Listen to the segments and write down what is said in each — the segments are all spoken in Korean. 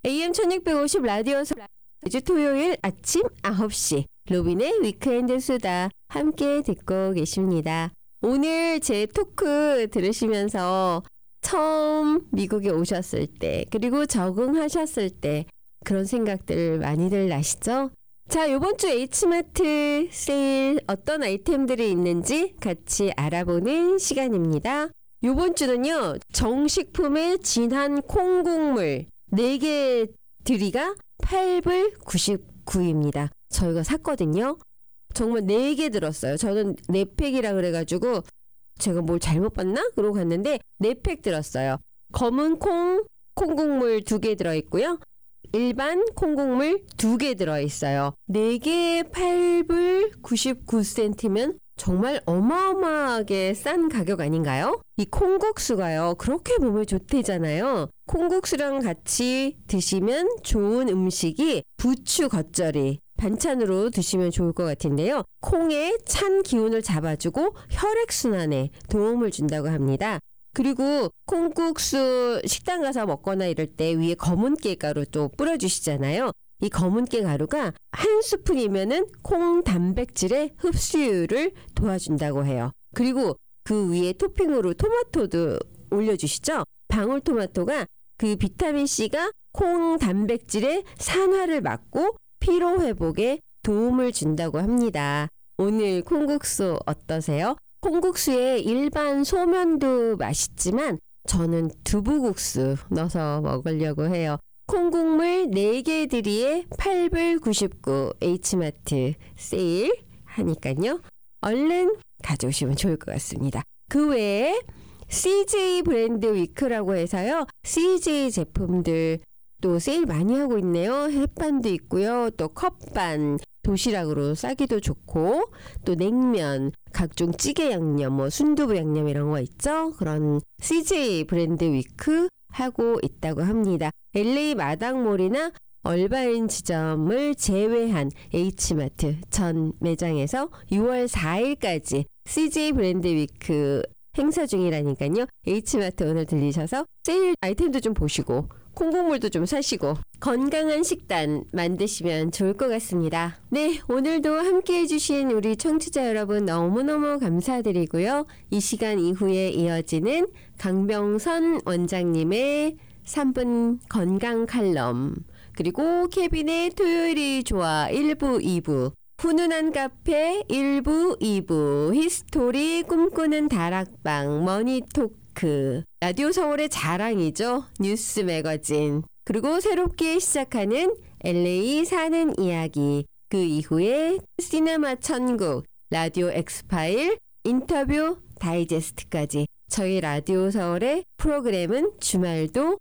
AM 1650 라디오서 매주 토요일 아침 9시 로빈의 위크엔드 수다 함께 듣고 계십니다. 오늘 제 토크 들으시면서 처음 미국에 오셨을 때 그리고 적응하셨을 때 그런 생각들 많이들 나시죠? 자, 이번 주 H마트 세일 어떤 아이템들이 있는지 같이 알아보는 시간입니다. 이번 주는요, 정식품의 진한 콩국물 4개 들이가 8불 99입니다. 저희가 샀거든요. 정말 4개 들었어요. 저는 4팩이라 그래가지고 제가 뭘 잘못 봤나? 그러고 갔는데 4팩 들었어요. 검은 콩국물 2개 들어있고요. 일반 콩국물 2개 들어있어요. 4개에 8불 99센트면 정말 어마어마하게 싼 가격 아닌가요? 이 콩국수가요, 그렇게 몸에 좋대잖아요. 콩국수랑 같이 드시면 좋은 음식이 부추 겉절이 반찬으로 드시면 좋을 것 같은데요. 콩의 찬 기운을 잡아주고 혈액순환에 도움을 준다고 합니다. 그리고 콩국수 식당 가서 먹거나 이럴 때 위에 검은 깨가루 또 뿌려주시잖아요. 이 검은 깨 가루가 한 스푼이면은 콩 단백질의 흡수율을 도와준다고 해요. 그리고 그 위에 토핑으로 토마토도 올려주시죠. 방울토마토가 그 비타민C가 콩 단백질의 산화를 막고 피로 회복에 도움을 준다고 합니다. 오늘 콩국수 어떠세요? 콩국수에 일반 소면도 맛있지만 저는 두부국수 넣어서 먹으려고 해요. 콩국물 4개 들이에 8불 99 H마트 세일 하니까요. 얼른 가져오시면 좋을 것 같습니다. 그 외에 CJ 브랜드 위크라고 해서요. CJ 제품들 또 세일 많이 하고 있네요. 햇반도 있고요. 또 컵반, 도시락으로 싸기도 좋고 또 냉면, 각종 찌개 양념, 뭐 순두부 양념 이런 거 있죠. 그런 CJ 브랜드 위크 하고 있다고 합니다. LA 마당몰이나 얼바인 지점을 제외한 H마트 전 매장에서 6월 4일까지 CJ 브랜드 위크 행사 중이라니까요. H마트 오늘 들리셔서 세일 아이템도 좀 보시고 콩국물도 좀 사시고 건강한 식단 만드시면 좋을 것 같습니다. 네, 오늘도 함께 해주신 우리 청취자 여러분 너무너무 감사드리고요. 이 시간 이후에 이어지는 강병선 원장님의 3분 건강 칼럼, 그리고 케빈의 토요일이 좋아 1부, 2부, 훈훈한 카페 1부, 2부, 히스토리 꿈꾸는 다락방, 머니토크, 라디오 서울의 자랑이죠. 뉴스 매거진, 그리고 새롭게 시작하는 LA 사는 이야기, 그 이후에 시네마 천국, 라디오 엑스파일, 인터뷰 다이제스트까지 저희 라디오 서울의 프로그램은 주말도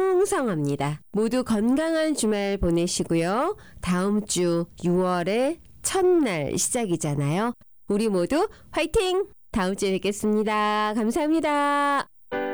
풍성합니다. 모두 건강한 주말 보내시고요. 다음 주 6월의 첫날 시작이잖아요. 우리 모두 화이팅! 다음 주에 뵙겠습니다. 감사합니다.